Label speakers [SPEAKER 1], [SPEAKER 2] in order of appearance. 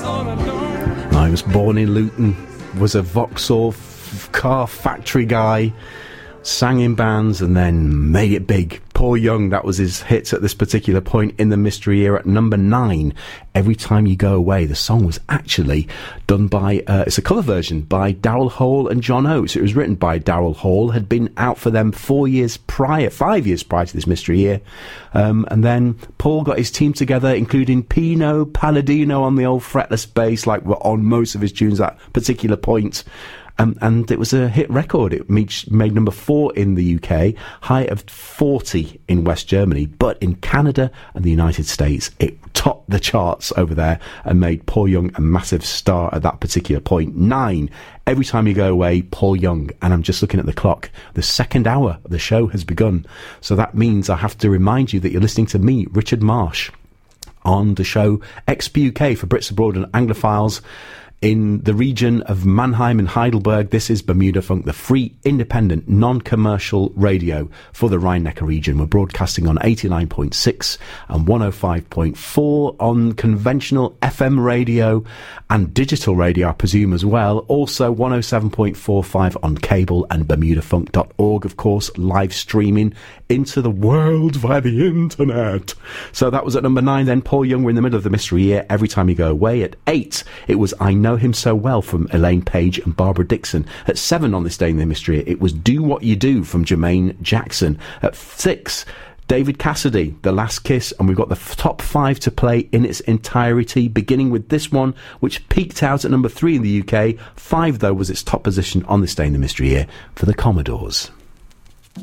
[SPEAKER 1] I was born in Luton, was a Vauxhall car factory guy, sang in bands and then made it big. Paul Young, that was his hits at this particular point in the Mystery Year at number 9. Every Time You Go Away. The song was actually done by, it's a cover version by Daryl Hall and John Oates. It was written by Daryl Hall, had been out for them 5 years prior to this Mystery Year. And then Paul got his team together, including Pino Palladino on the old fretless bass, like were on most of his tunes at that particular point. And it was a hit record. It made number 4 in the UK, high of 40 in West Germany, but in Canada and the United States, it topped the charts over there and made Paul Young a massive star at that particular point. 9, Every Time You Go Away, Paul Young. And I'm just looking at the clock. The second hour of the show has begun. So that means I have to remind you that you're listening to me, Richard Marsh, on the show XPUK for Brits Abroad and Anglophiles. In the region of Mannheim and Heidelberg, this is Bermuda Funk, the free, independent, non-commercial radio for the Rhine-Neckar region. We're broadcasting on 89.6 and 105.4 on conventional FM radio and digital radio, I presume, as well. Also 107.45 on cable and bermudafunk.org, of course, live streaming into the world via the internet. So that was at number 9 then. Paul Young, we're in the middle of the Mystery Year. Every Time You Go Away. At 8, it was I Know Him So Well from Elaine Page and Barbara Dixon. At 7 on this day in the Mystery Year, it was Do What You Do from Jermaine Jackson. At 6, David Cassidy, The Last Kiss, and we've got the top 5 to play in its entirety, beginning with this one, which peaked out at number 3 in the UK. 5, though, was its top position on this day in the Mystery Year for the Commodores.